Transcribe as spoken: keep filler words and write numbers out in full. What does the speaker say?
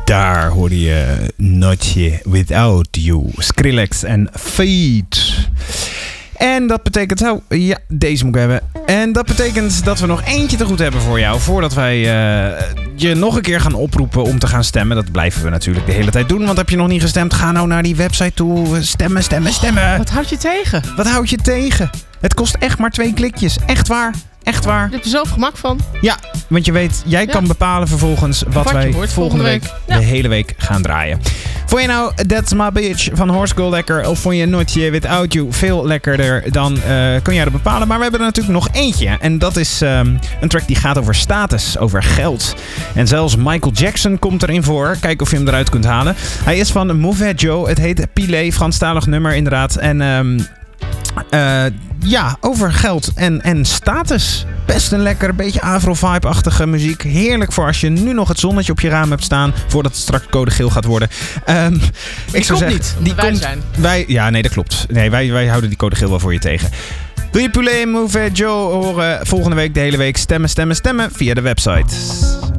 daar hoorde je Notje Without You, Skrillex en Feet. En dat betekent zo, ja, deze moet ik hebben. En dat betekent dat we nog eentje te goed hebben voor jou. Voordat wij uh, je nog een keer gaan oproepen om te gaan stemmen. Dat blijven we natuurlijk de hele tijd doen. Want heb je nog niet gestemd, ga nou naar die website toe. Stemmen, stemmen, stemmen. Oh, wat houd je tegen? Wat houd je tegen? Het kost echt maar twee klikjes. Echt waar. Echt waar. Je hebt er zelf gemak van. Ja, want je weet, jij ja. kan bepalen vervolgens wat wij volgende, volgende week, week ja. de hele week gaan draaien. Vond je nou That's My Bitch van Horse Girl lekker? Of vond je Notje Without You veel lekkerder? Dan uh, kun jij dat bepalen. Maar we hebben er natuurlijk nog eentje. En dat is um, een track die gaat over status, over geld. En zelfs Michael Jackson komt erin voor. Kijk of je hem eruit kunt halen. Hij is van Mauvais Joe. Het heet Pilé, Franstalig nummer inderdaad. En um, uh, ja, over geld en, en status. Best een lekker, beetje Afro-vibe-achtige muziek. Heerlijk voor als je nu nog het zonnetje op je raam hebt staan. Voordat het straks code geel gaat worden. Um, die ik zou komt zeggen, niet, die wij komt, zijn. Wij, ja, nee, dat klopt. Nee, wij, wij houden die code geel wel voor je tegen. Wil je Poulet Mauvais Joe horen? Volgende week, de hele week. Stemmen, stemmen, stemmen via de website.